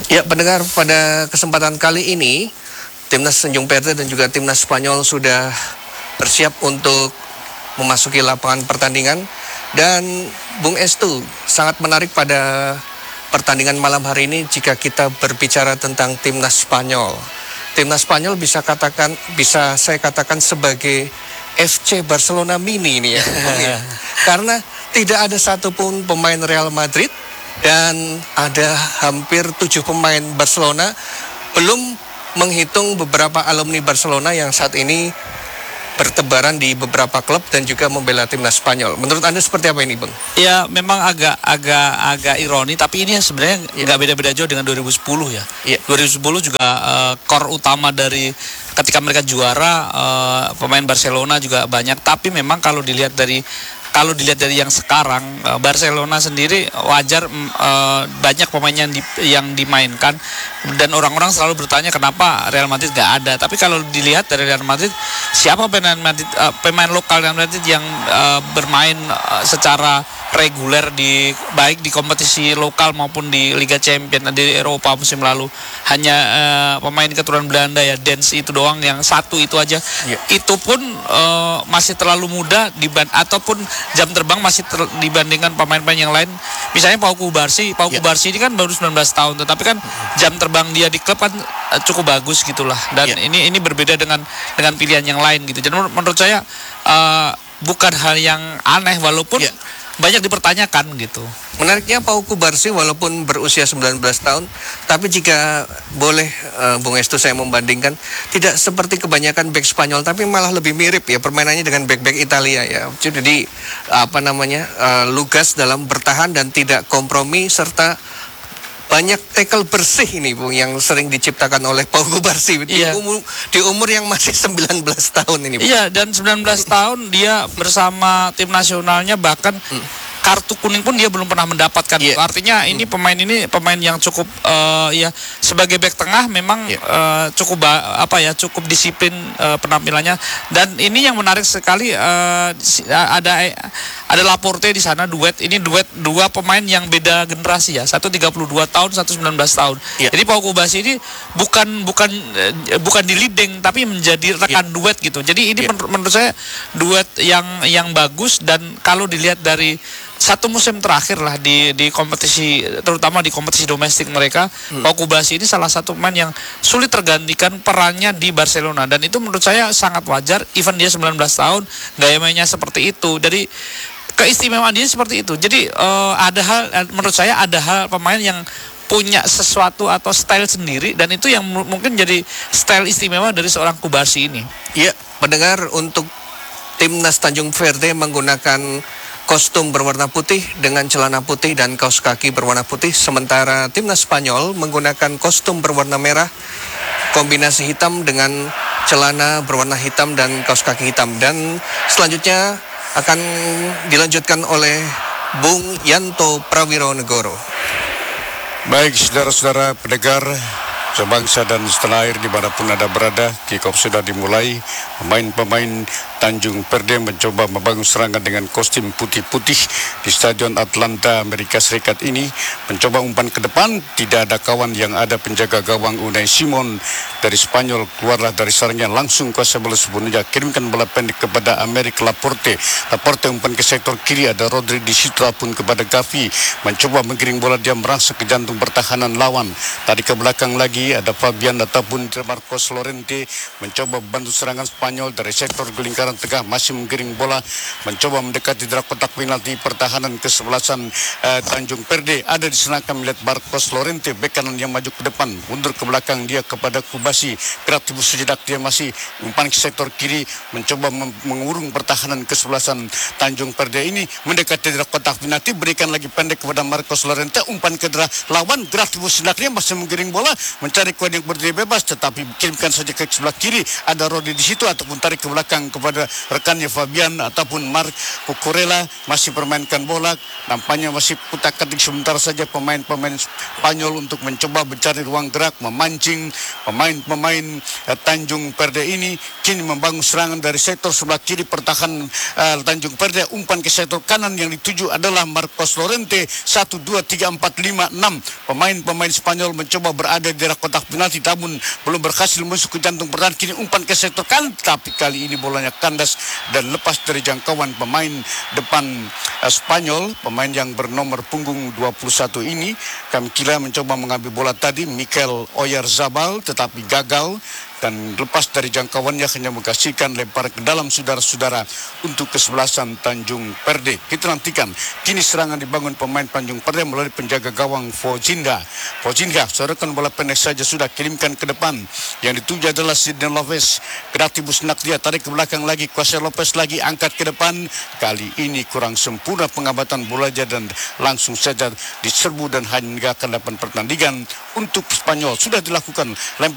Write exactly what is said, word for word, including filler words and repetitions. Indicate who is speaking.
Speaker 1: Ya, pendengar, pada kesempatan kali ini Timnas Tanjung Perde dan juga Timnas Spanyol sudah bersiap untuk memasuki lapangan pertandingan. Dan Bung Estu, sangat menarik pada pertandingan malam hari ini jika kita berbicara tentang Timnas Spanyol. Timnas Spanyol bisa katakan bisa saya katakan sebagai F C Barcelona mini ini ya. Karena tidak ada satupun pemain Real Madrid dan ada hampir tujuh pemain Barcelona, belum menghitung beberapa alumni Barcelona yang saat ini bertebaran di beberapa klub dan juga membela Timnas Spanyol. Menurut Anda seperti apa ini, Bang?
Speaker 2: Ya, memang agak agak agak ironi, tapi ini sebenarnya nggak
Speaker 1: ya.
Speaker 2: beda-beda jauh dengan dua ribu sepuluh ya.
Speaker 1: ya.
Speaker 2: dua ribu sepuluh juga uh, core utama dari ketika mereka juara, uh, pemain Barcelona juga banyak, tapi memang kalau dilihat dari Kalau dilihat dari yang sekarang, Barcelona sendiri wajar uh, banyak pemain yang, di, yang dimainkan, dan orang-orang selalu bertanya kenapa Real Madrid nggak ada. Tapi kalau dilihat dari Real Madrid, siapa pemain Madrid, uh, pemain lokal Real Madrid yang uh, bermain uh, secara reguler di baik di kompetisi lokal maupun di Liga Champions di Eropa musim lalu, hanya uh, pemain keturunan Belanda ya, Dens itu doang, yang satu itu aja. Yeah. Itu pun uh, masih terlalu muda diban ataupun jam terbang masih ter, dibandingkan pemain-pemain yang lain. Misalnya Pau Kubarsi, Pau yeah. Kubarsi ini kan baru sembilan belas tahun, tetapi kan jam terbang dia di klub kan uh, cukup bagus gitulah. Dan yeah. ini ini berbeda dengan dengan pilihan yang lain gitu. Jadi menurut saya uh, bukan hal yang aneh walaupun yeah. banyak dipertanyakan gitu.
Speaker 1: Menariknya Pau Kubarsi walaupun berusia sembilan belas tahun, tapi jika boleh uh, Bung Estu saya membandingkan, tidak seperti kebanyakan bek Spanyol, tapi malah lebih mirip ya permainannya dengan bek-bek Italia ya. Jadi apa namanya uh, lugas dalam bertahan dan tidak kompromi, serta banyak tackle bersih ini, Bung, yang sering diciptakan oleh Pau Kubarsi di,
Speaker 2: iya.
Speaker 1: umur, di umur yang masih sembilan belas tahun ini, Bung.
Speaker 2: Iya, dan sembilan belas tahun dia bersama tim nasionalnya, bahkan hmm. kartu kuning pun dia belum pernah mendapatkan. Yeah. Artinya ini pemain ini pemain yang cukup uh, ya sebagai bek tengah memang yeah. uh, cukup apa ya cukup disiplin uh, penampilannya. Dan ini yang menarik sekali, uh, ada ada Laporte di sana, duet ini duet dua pemain yang beda generasi ya. Satu tiga puluh dua tahun, satu sembilan belas tahun. Yeah. Jadi Pau Kubarsi ini bukan bukan uh, bukan di leading tapi menjadi rekan yeah. duet gitu. Jadi ini yeah. menur- menurut saya duet yang yang bagus. Dan kalau dilihat dari satu musim terakhir lah di di kompetisi, terutama di kompetisi domestik mereka, hmm. Pau Kubarsi ini salah satu pemain yang sulit tergantikan perannya di Barcelona, dan itu menurut saya sangat wajar. Even dia sembilan belas tahun, gaya mainnya seperti itu, jadi keistimewaan dia seperti itu. Jadi uh, ada hal, menurut saya ada hal pemain yang punya sesuatu atau style sendiri, dan itu yang m- mungkin jadi style istimewa dari seorang Kubarsi ini.
Speaker 1: Iya, pendengar, untuk Timnas Tanjung Perde menggunakan kostum berwarna putih dengan celana putih dan kaos kaki berwarna putih, sementara Timnas Spanyol menggunakan kostum berwarna merah kombinasi hitam dengan celana berwarna hitam dan kaos kaki hitam. Dan selanjutnya akan dilanjutkan oleh Bung Yanto Prawironegoro.
Speaker 3: Baik, saudara-saudara pendengar sebangsa dan setanah air dimanapun Anda berada, kick off sudah dimulai. Pemain-pemain Tanjung Perde mencoba membangun serangan dengan kostum putih-putih di Stadion Atlanta, Amerika Serikat ini. Mencoba umpan ke depan, tidak ada kawan yang ada penjaga gawang Unai Simon dari Spanyol. Keluarlah dari sarangnya, langsung kuasa bola sepenuhnya, kirimkan bola pendek kepada Amerik Laporte. Laporte umpan ke sektor kiri, ada Rodri di situ pun kepada Gavi. Mencoba menggiring bola, dia merangsek ke jantung pertahanan lawan. Tadi ke belakang lagi ada Fabian ataupun Marcos Llorente mencoba membantu serangan Spanyol dari sektor lingkaran tengah, masih menggiring bola, mencoba mendekati dalam kotak penalti. Pertahanan kesebelasan uh, Tanjung Perde ada di sana. Kami melihat Marcos Llorente, bek kanan yang maju ke depan, mundur ke belakang dia kepada Kubarsi. Kreatif sejenak, dia masih umpan ke sektor kiri, mencoba mem- mengurung pertahanan kesebelasan Tanjung Perde ini, mendekati dalam kotak penalti, berikan lagi pendek kepada Marcos Llorente, umpan ke dalam lawan. Kreatif sejenak, dia masih menggiring bola, mencari koin yang berdiri bebas, tetapi kirimkan saja ke sebelah kiri, ada Rodri di situ, ataupun tarik ke belakang kepada kepada rekannya Fabian ataupun Mark Cucurella masih permainkan bola. Nampaknya masih kutak-katik sebentar saja pemain-pemain Spanyol untuk mencoba mencari ruang gerak, memancing pemain-pemain uh, Tanjung Perde ini. Kini membangun serangan dari sektor sebelah kiri pertahanan uh, Tanjung Perde. Umpan ke sektor kanan yang dituju adalah Marcos Llorente. Satu, dua, tiga, empat, lima, enam pemain-pemain Spanyol mencoba berada di daerah kotak penalti, namun belum berhasil masuk ke jantung pertahanan. Kini umpan ke sektor kanan, tapi kali ini bolanya kandas dan lepas dari jangkauan pemain depan uh, Spanyol. Pemain yang bernomor punggung dua puluh satu ini, kami kira mencoba mengambil bola tadi, Mikel Oyarzabal, tetapi gagal dan lepas dari jangkauannya, hanya mengkasihkan lempar ke dalam saudara-saudara untuk kesebelasan Tanjung Perde. Kita nantikan kini serangan dibangun pemain Tanjung Perde melalui penjaga gawang Fojinga. Fojinga serangan bola pendek saja sudah kirimkan ke depan, yang dituju adalah Sidney Lopez. Kreatifus nak dia tarik ke belakang lagi, Kuasa Lopez lagi angkat ke depan. Kali ini kurang sempurna pengamatan bolanya dan langsung saja diserbu dan hanya meninggalkan delapan pertandingan untuk Spanyol. Sudah dilakukan lempar